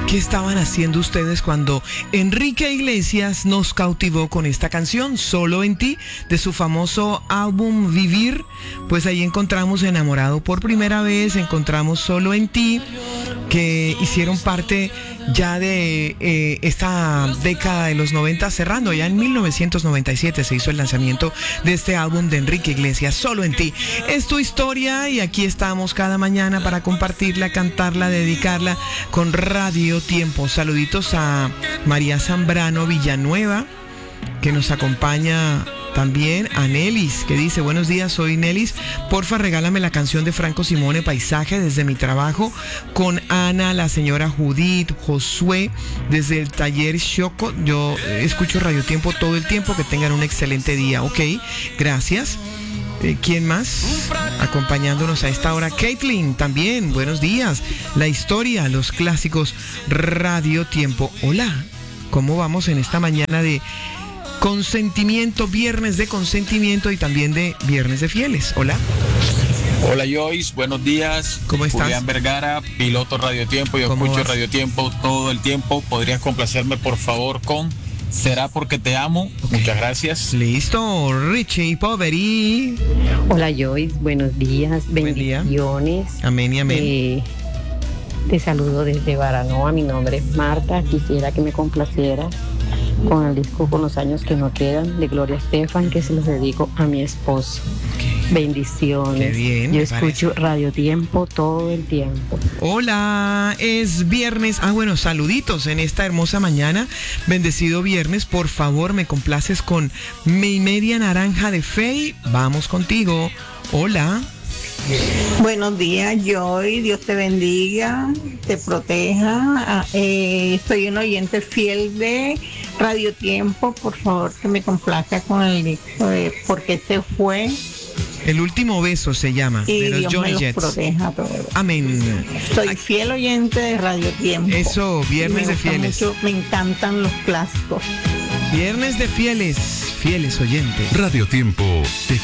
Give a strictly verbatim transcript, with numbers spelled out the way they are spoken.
¿Qué estaban haciendo ustedes cuando Enrique Iglesias nos cautivó con esta canción, Solo en ti, de su famoso álbum Vivir? Pues ahí encontramos Enamorado por primera vez, encontramos Solo en ti, que hicieron parte ya de eh, esta década de los noventa, cerrando ya en mil novecientos noventa y siete se hizo el lanzamiento de este álbum de Enrique Iglesias, Solo en ti. Es tu historia y aquí estamos cada mañana para compartirla, cantarla, dedicarla con Radio Tiempo. Saluditos a María Zambrano Villanueva, que nos acompaña también, a Nelis, que dice: buenos días, soy Nelis, porfa regálame la canción de Franco Simone, Paisaje, desde mi trabajo con Ana, la señora Judith, Josué, desde el taller Choco. Yo escucho Radio Tiempo todo el tiempo, que tengan un excelente día. Ok, gracias. Eh, ¿Quién más acompañándonos a esta hora? Caitlin, también, buenos días. La historia, los clásicos, Radio Tiempo. Hola, ¿cómo vamos en esta mañana de consentimiento, viernes de consentimiento y también de viernes de fieles? Hola. Hola Joyce, buenos días. ¿Cómo estás? Julián Vergara, piloto Radio Tiempo. Yo escucho vas? Radio Tiempo todo el tiempo. ¿Podrías complacerme por favor con Será porque te amo? Okay. Muchas gracias. Listo, Richie Poveri. Hola Joyce, buenos días, Buen bendiciones. Día. Amén y amén. Eh, te saludo desde Baranoa, mi nombre es Marta. Quisiera que me complaciera con el disco Con los años que no quedan, de Gloria Estefan, que se los dedico a mi esposo. Okay. Bendiciones. Qué bien, yo me escucho parece. Radio Tiempo todo el tiempo. Hola, es viernes. Ah, bueno, saluditos en esta hermosa mañana. Bendecido viernes. Por favor, me complaces con Mi Media Naranja de Fey. Vamos contigo. Hola. Buenos días, Joy, Dios te bendiga, te proteja. Eh, soy un oyente fiel de Radio Tiempo. Por favor, que me complazca con el disco de ¿Por qué se fue? El último beso se llama, Y de los Dios Johnny me los Jets. proteja a todos. Amén. Soy fiel oyente de Radio Tiempo. Eso, viernes me de fieles. Mucho, me encantan los clásicos. Viernes de fieles, fieles oyentes. Radio Tiempo te